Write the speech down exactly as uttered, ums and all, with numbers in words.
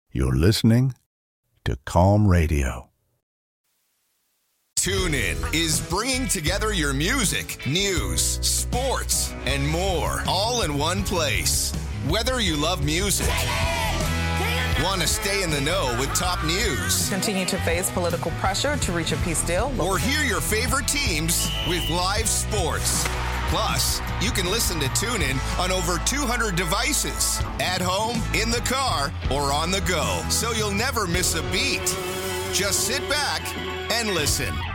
You're listening to Calm Radio. TuneIn is bringing together your music, news, sports, and more, all in one place. Whether you love music, want to stay in the know with top news, continue to face political pressure to reach a peace deal, or hear your favorite teams with live sports. Plus, you can listen to TuneIn on over two hundred devices, at home, in the car, or on the go, so you'll never miss a beat. Just sit back and listen.